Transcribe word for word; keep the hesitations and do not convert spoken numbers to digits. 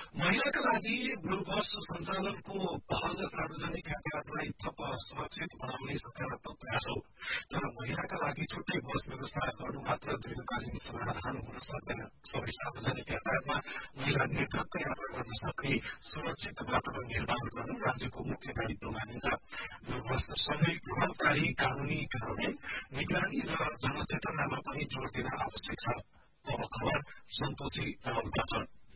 महिलाका लागि ब्लू बस सञ्चालनको पहल सार्वजनिक यातायातलाई थप सुरक्षित बनाउने सकारात्मक प्रयास हो। तर महिलाका लागि छुट्टै बस व्यवस्था गर्नु मात्र दीर्घकालीन समाधान हुन सक्दैन। सबै सार्वजनिक यातायातमा महिला नेतृत्व यात्रा गर्न सक्ने सुरक्षित वातावरण निर्माण गर्नु राज्यको मुख्य दायित्व मानिन्छ। ब्लू बससँगै प्रभावकारी कानूनी कार्यान्वयन, निगरानी र जनचेतनामा पनि जोड़ दिन आवश्यक छ। अब खबर सन्तोषी रावलबाट।